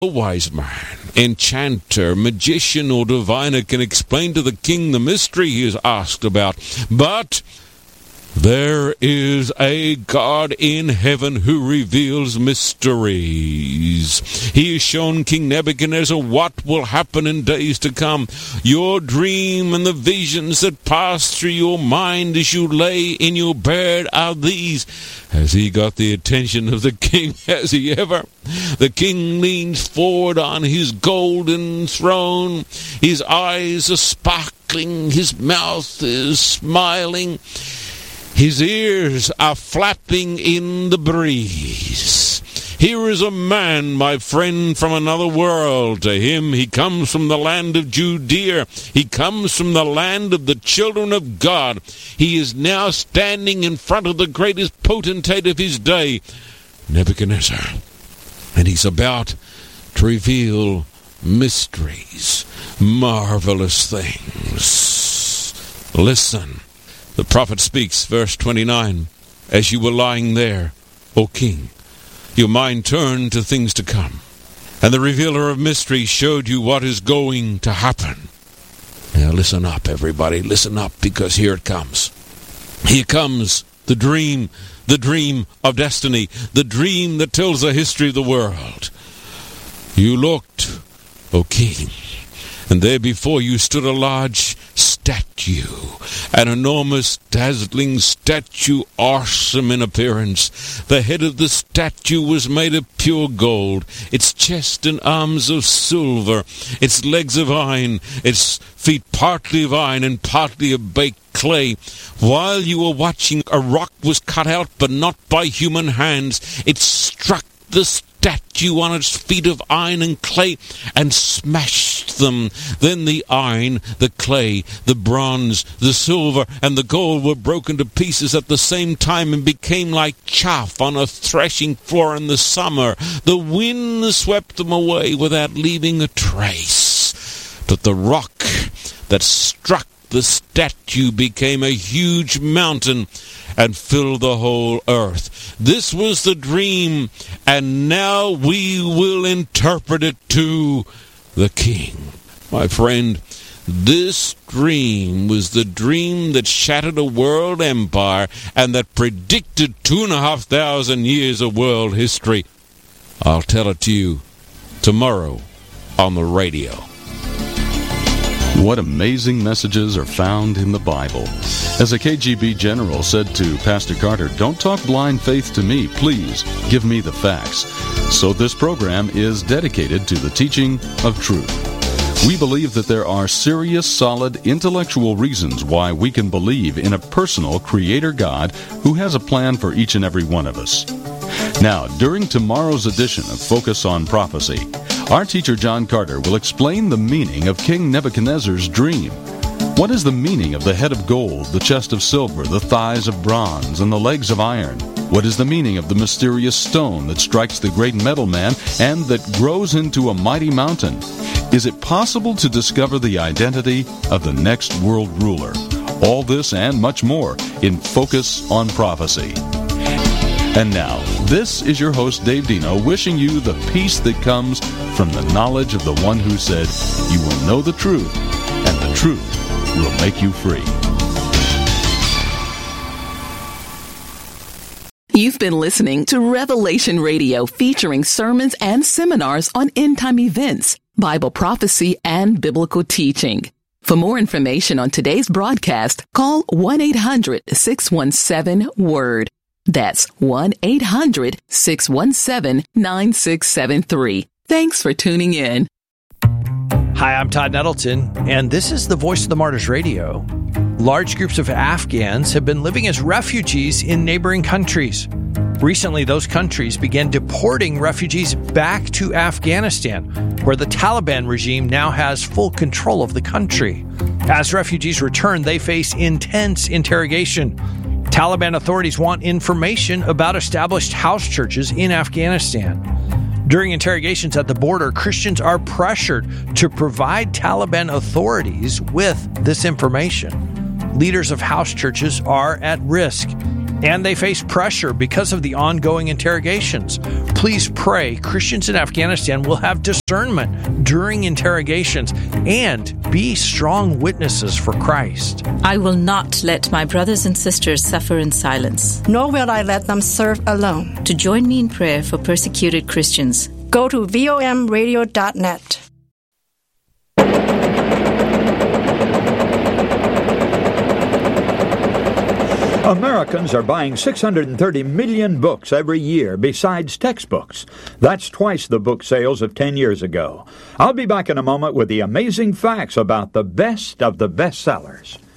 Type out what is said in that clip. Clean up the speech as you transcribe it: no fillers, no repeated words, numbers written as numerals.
A wise man, enchanter, magician, or diviner can explain to the king the mystery he is asked about. But there is a God in heaven who reveals mysteries. He has shown King Nebuchadnezzar what will happen in days to come. Your dream and the visions that pass through your mind as you lay in your bed are these. Has he got the attention of the king? Has he ever? The king leans forward on his golden throne. His eyes are sparkling. His mouth is smiling. His ears are flapping in the breeze. Here is a man, my friend, from another world. To him, he comes from the land of Judea. He comes from the land of the children of God. He is now standing in front of the greatest potentate of his day, Nebuchadnezzar. And he's about to reveal mysteries, marvelous things. Listen. The prophet speaks, verse 29, as you were lying there, O king, your mind turned to things to come, and the revealer of mysteries showed you what is going to happen. Now listen up, everybody, listen up, because here it comes. Here comes the dream of destiny, the dream that tells the history of the world. You looked, O king, and there before you stood a large statue, an enormous, dazzling statue, awesome in appearance. The head of the statue was made of pure gold, its chest and arms of silver, its legs of iron, its feet partly of iron and partly of baked clay. While you were watching, a rock was cut out, but not by human hands. It struck the statue on its feet of iron and clay and smashed them. Then the iron, the clay, the bronze, the silver, and the gold were broken to pieces at the same time and became like chaff on a threshing floor in the summer. The wind swept them away without leaving a trace. But the rock that struck the statue became a huge mountain and filled the whole earth. This was the dream, and now we will interpret it to the king. My friend, this dream was the dream that shattered a world empire and that predicted 2,500 years of world history. I'll tell it to you tomorrow on the radio. What amazing messages are found in the Bible. As a KGB general said to Pastor Carter, "Don't talk blind faith to me, please. Give me the facts." So this program is dedicated to the teaching of truth. We believe that there are serious, solid, intellectual reasons why we can believe in a personal Creator God who has a plan for each and every one of us. Now, during tomorrow's edition of Focus on Prophecy, our teacher John Carter will explain the meaning of King Nebuchadnezzar's dream. What is the meaning of the head of gold, the chest of silver, the thighs of bronze, and the legs of iron? What is the meaning of the mysterious stone that strikes the great metal man and that grows into a mighty mountain? Is it possible to discover the identity of the next world ruler? All this and much more in Focus on Prophecy. And now, this is your host, Dave Dino, wishing you the peace that comes from the knowledge of the one who said, "You will know the truth, and the truth will make you free." You've been listening to Revelation Radio, featuring sermons and seminars on end-time events, Bible prophecy, and biblical teaching. For more information on today's broadcast, call 1-800-617-WORD. That's 1-800-617-9673. Thanks for tuning in. Hi, I'm Todd Nettleton, and this is the Voice of the Martyrs Radio. Large groups of Afghans have been living as refugees in neighboring countries. Recently, those countries began deporting refugees back to Afghanistan, where the Taliban regime now has full control of the country. As refugees return, they face intense interrogation. Taliban authorities want information about established house churches in Afghanistan. During interrogations at the border, Christians are pressured to provide Taliban authorities with this information. Leaders of house churches are at risk. and they face pressure because of the ongoing interrogations. Please pray Christians in Afghanistan will have discernment during interrogations and be strong witnesses for Christ. I will not let my brothers and sisters suffer in silence, nor will I let them serve alone. To join me in prayer for persecuted Christians, go to vomradio.net. Americans are buying 630 million books every year besides textbooks. That's twice the book sales of 10 years ago. I'll be back in a moment with the amazing facts about the best of the bestsellers.